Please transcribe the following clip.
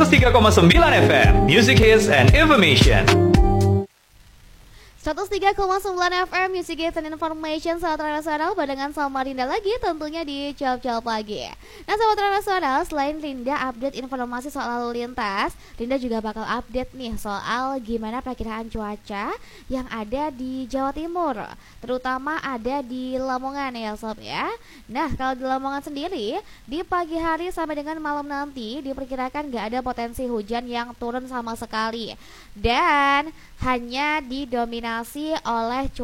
103,9 FM, Music Hits and Information. 103,9 FM Music Hits and Information. Sahabat Rasional barengan sama Rinda lagi tentunya di Jawab Pagi. Nah sahabat Rasional, selain Rinda update informasi soal lalu lintas, Rinda juga bakal update nih soal gimana perkiraan cuaca yang ada di Jawa Timur, terutama ada di Lamongan ya sob ya. Nah kalau di Lamongan sendiri, di pagi hari sampai dengan malam nanti diperkirakan gak ada potensi hujan yang turun sama sekali, dan hanya didominasi oleh